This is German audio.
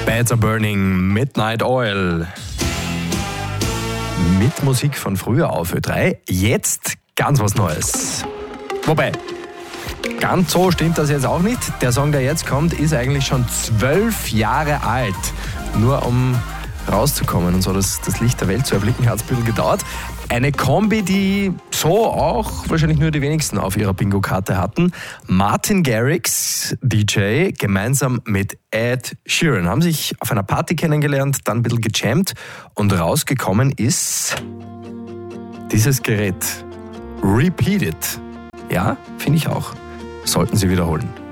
Beds Are Burning, Midnight Oil. Mit Musik von früher auf Ö3. Jetzt ganz was Neues. Wobei, ganz so stimmt das jetzt auch nicht. Der Song, der jetzt kommt, ist eigentlich schon 12 Jahre alt. Nur um rauszukommen und so das Licht der Welt zu erblicken, hat es ein bisschen gedauert. Eine Kombi, die so auch wahrscheinlich nur die wenigsten auf ihrer Bingo-Karte hatten. Martin Garrix, DJ, gemeinsam mit Ed Sheeran, haben sich auf einer Party kennengelernt, dann ein bisschen gejammt und rausgekommen ist dieses Gerät. Repeat It. Ja, finde ich auch. Sollten Sie wiederholen.